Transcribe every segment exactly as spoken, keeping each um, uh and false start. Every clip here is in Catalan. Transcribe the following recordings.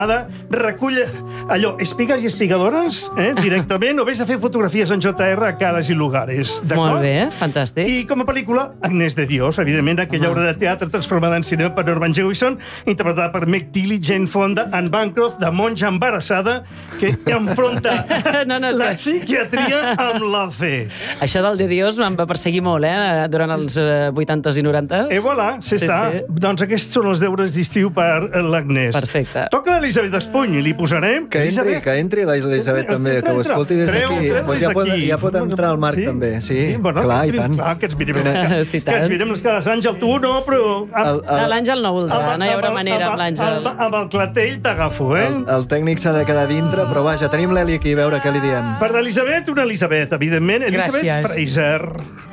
recull allò, espigues i espigadores, eh, directament, o vés a fer fotografies en J R a cares i lugares. Molt bé, fantàstic. I com a pel·lícula, Agnès de Dios, evidentment, aquella obra de teatre transformada en cinema per Norman Jewison, interpretada per Meg Tilly, Jane Fonda, Anne Bancroft, de monja embarassada, que enfronta no, no, la no. psiquiatria amb la fe. Això del de Dios em va perseguir molt, eh, durant els eh, vuitantes i norantes. E voilà, se Sí, sa. sí. Doncs aquests són els deures d'estiu per l'Agnès. Perfecte. Toca l'Elisabet Espuny, li posarem... Que entri, Elisabet. que entri l'Elisabet també, que ho escolti des Treu, d'aquí. treu Pues des ja, pot, d'aquí. ja pot entrar al Marc Sí? també, sí, bueno, clar, que i tant. Clar, que ens mirem les, Sí, que ens tant. mirem les cares. Àngel, tu no, però... El, el, L'Àngel no voldrà, no hi haurà Amb- manera amb l'Àngel. Amb, amb el clatell t'agafo, eh? el, el tècnic s'ha de quedar dintre, però vaja, tenim l'Eli aquí, a veure què li diem. Per l'Elisabet, una Elisabet, evidentment. Elisabet Gràcies. Fraser.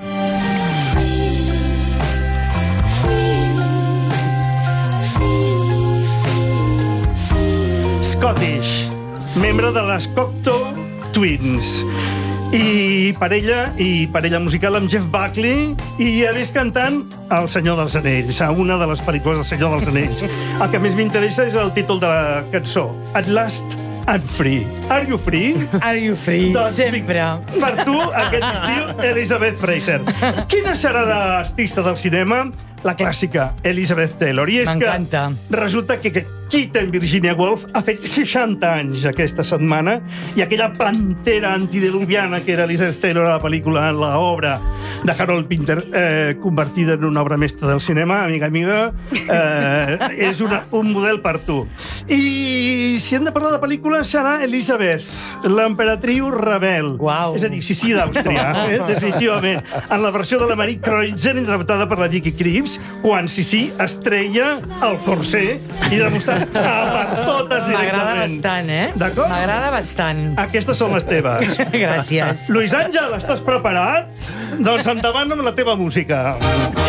Scottish, membre de les Cocteau Twins. I parella, i parella musical amb Jeff Buckley, i a més cantant El Senyor dels Anells, a una de les pel·lícules del Senyor dels Anells. El que més m'interessa és el títol de la cançó. At last, I'm free. Are you free? Are you free? Doncs, Sempre. Per tu, aquest estiu, Elisabeth Fraser. Quina serà l'artista del cinema? La clàssica, Elizabeth Taylor. I és que M'encanta. resulta que, que Kita en Virginia Woolf ha fet seixanta anys aquesta setmana, i aquella pantera antidiluviana que era Elizabeth Taylor a la pel·lícula, en l'obra de Harold Pinter, eh, convertida en una obra mestra del cinema, amiga amiga, eh, és una, un model per tu. I si hem de parlar de pel·lícula, serà Elizabeth, l'emperatriu rebel. Uau. És a dir, Sissi d'Àustria, eh, definitivament. En la versió de la Marie Kreutzer, interpretada per la Vicky Krieps, quan Sissi es treia el corser i demostrava a les totes directament. M'agrada bastant, eh? D'acord? M'agrada bastant. Aquestes són les teves. Gràcies. Lluís Àngel, estàs preparat? Doncs endavant amb la teva música.